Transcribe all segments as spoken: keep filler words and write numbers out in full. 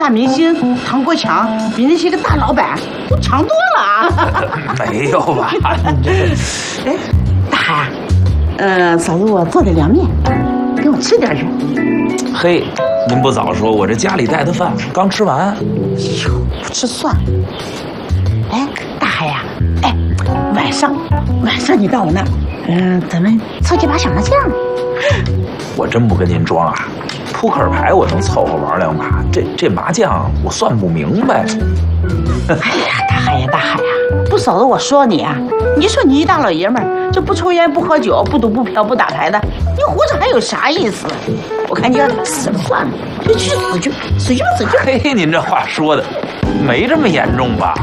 大明星唐国强比那些个大老板都强多了啊！ 没有吧？ 哎，大海，呃，嫂子，我做的凉面，给我吃点去。 嘿，您不早说，我这家里带的饭刚吃完。 哟，不吃蒜。哎，大海呀，哎，晚上晚上你到我那儿，嗯、呃，咱们凑几把小麻将。 我真不跟您装啊，扑克牌我能凑合玩两把，这这麻将我算不明白。 哎呀，大海呀，大海呀，不嫂子我说你啊，你说你一大老爷们儿，就不抽烟不喝酒不赌不嫖不打牌的，你活着还有啥意思？我看你要死了算了，就去死去，死去吧死去。 嘿，您这话说的没这么严重吧？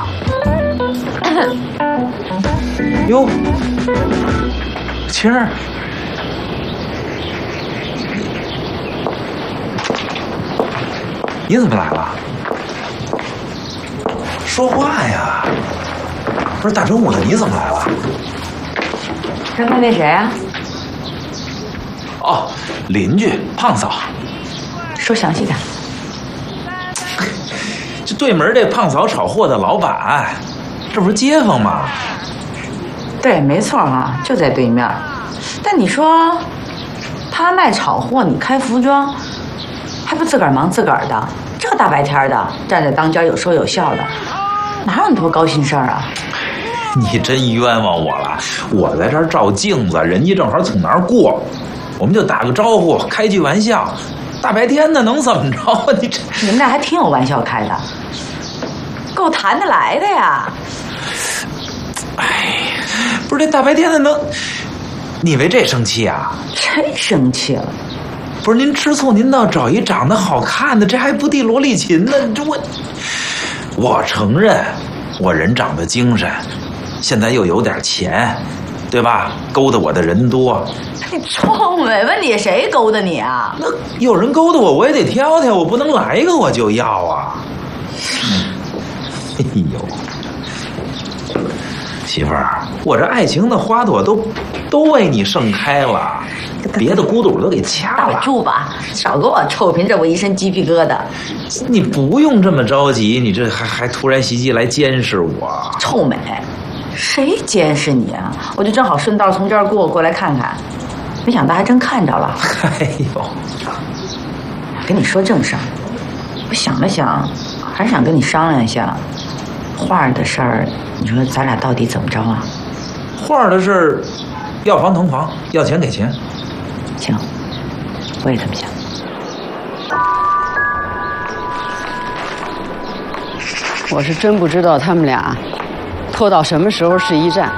哟，青儿。你怎么来了？说话呀！不是大中午的，你怎么来了？ 看看那谁啊？ 哦，邻居胖嫂。 说详细点。 这对门这胖嫂炒货的老板，这不是街坊吗？ 对，没错啊，就在对面。但你说，他卖炒货，你开服装。还不自个儿忙自个儿的，这大白天的站在当间有说有笑的，哪有那么多高兴事儿啊？ 你真冤枉我了！我在这儿照镜子，人家正好从那儿过，我们就打个招呼，开句玩笑。大白天的能怎么着啊？你这你们俩还挺有玩笑开的，够谈得来的呀！ 哎，不是这大白天的能，你为这生气啊？ 谁生气了？ 不是您吃醋，您倒找一长得好看的，这还不递萝莉情呢？这我，我承认，我人长得精神，现在又有点钱，对吧？勾搭我的人多。 你臭美，问你谁勾搭你啊？ 那有人勾搭我，我也得挑挑，我不能来一个我就要啊。哎呦，媳妇儿，我这爱情的花朵都都为你盛开了。别的骨朵都给掐了。 打住吧，少给我臭贫，这我一身鸡皮疙瘩。 你不用这么着急，你这还还突然袭击来监视我。 臭美，谁监视你啊？我就正好顺道从这儿过过来看看，没想到还真看着了。 哎呦， 跟你说正事儿，我想了想，还是想跟你商量一下画儿的事儿。你说咱俩到底怎么着啊？ 画的事，要房腾房，要钱给钱。 行，我也这么想。 我是真不知道他们俩拖到什么时候是一战。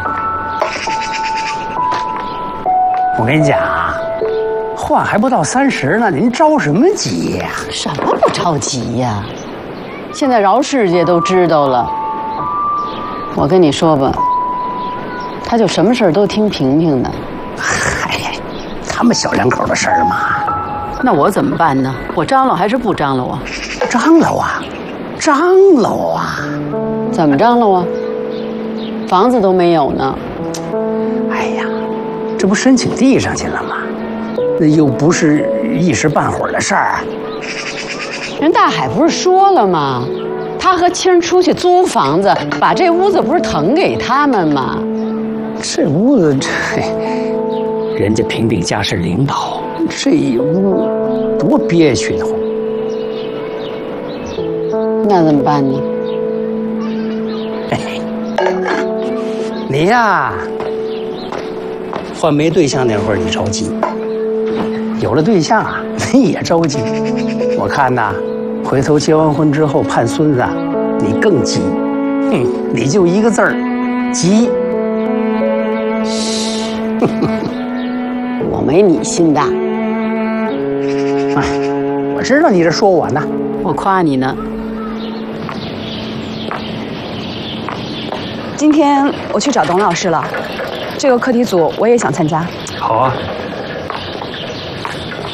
我跟你讲啊，话还不到三十呢，您着什么急呀？ 什么不着急呀？现在饶世界都知道了。我跟你说吧，他就什么事儿都听萍萍的。 他们小两口的事儿嘛， 那我怎么办呢？我张罗还是不张罗啊？ 张罗啊，张罗啊！ 怎么张罗啊？房子都没有呢。 哎呀，这不申请递上去了吗？那又不是一时半会儿的事儿。 人大海不是说了吗？他和青儿出去租房子，把这屋子不是腾给他们吗？ 这屋子这。人家评定家事领导，这一屋多憋屈的慌。 那怎么办呢？ 哎，你呀，换没对象那会儿你着急，有了对象啊，你也着急。我看呐，回头结完婚之后盼孙子，你更急。哼，你就一个字儿，急。 我没你心大。 哎，我知道你这说我呢， 我夸你呢。 今天我去找董老师了，这个课题组我也想参加。 好啊，